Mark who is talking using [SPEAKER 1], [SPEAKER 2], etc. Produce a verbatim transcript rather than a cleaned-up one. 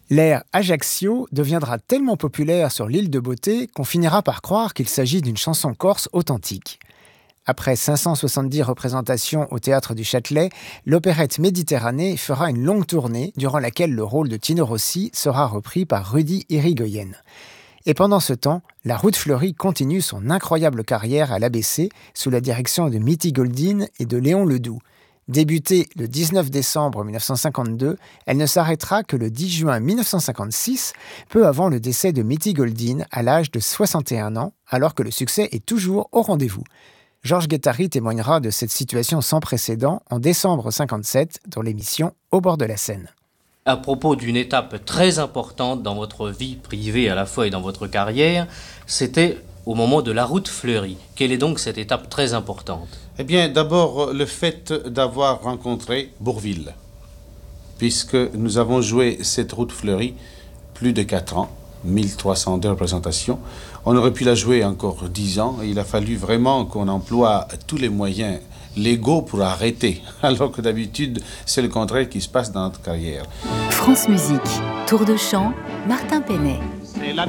[SPEAKER 1] L'air Ajaccio deviendra tellement populaire sur l'île de Beauté qu'on finira par croire qu'il s'agit d'une chanson corse authentique. Après cinq cent soixante-dix représentations au Théâtre du Châtelet, l'opérette Méditerranée fera une longue tournée durant laquelle le rôle de Tino Rossi sera repris par Rudy Irigoyen. Et pendant ce temps, la Route Fleurie continue son incroyable carrière à l'A B C sous la direction de Mitty Goldin et de Léon Ledoux. Débutée le dix-neuf décembre mille neuf cent cinquante-deux, elle ne s'arrêtera que le dix juin mille neuf cent cinquante-six, peu avant le décès de Mitty Goldin à l'âge de soixante et un ans, alors que le succès est toujours au rendez-vous. Georges Guettari témoignera de cette situation sans précédent en décembre cinquante-sept dans l'émission Au bord de la Seine.
[SPEAKER 2] À propos d'une étape très importante dans votre vie privée à la fois et dans votre carrière, c'était au moment de la Route Fleurie. Quelle est donc cette étape très importante ?
[SPEAKER 3] Eh bien, d'abord, le fait d'avoir rencontré Bourvil, puisque nous avons joué cette Route Fleurie plus de quatre ans, mille trois cent deux représentations. On aurait pu la jouer encore dix ans, et il a fallu vraiment qu'on emploie tous les moyens légaux pour arrêter, alors que d'habitude, c'est le contraire qui se passe dans notre carrière.
[SPEAKER 4] France Musique, Tour de chant, Martin Penet.